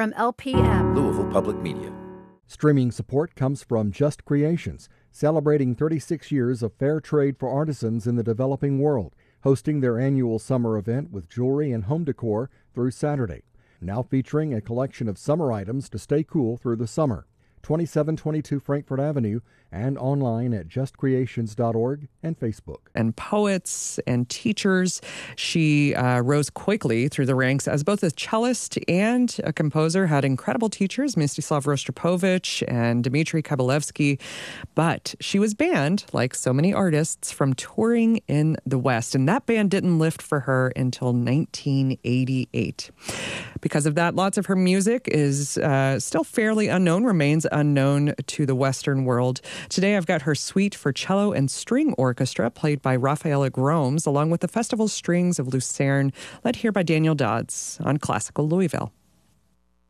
from LPM. Louisville Public Media. Streaming support comes from Just Creations, celebrating 36 years of fair trade for artisans in the developing world, hosting their annual summer event with jewelry and home decor through Saturday. Now featuring a collection of summer items to stay cool through the summer. 2722 Frankfort Avenue and online at justcreations.org and Facebook. And poets and teachers, she rose quickly through the ranks as both a cellist and a composer, had incredible teachers, Mstislav Rostropovich and Dmitry Kabalevsky, but she was banned, like so many artists, from touring in the West, and that ban didn't lift for her until 1988. Because of that, lots of her music is still fairly unknown, remains unknown to the Western world. Today, I've got her suite for cello and string orchestra, played by Rafaela Gromes, along with the festival strings of Lucerne, led here by Daniel Dodds on Classical Louisville.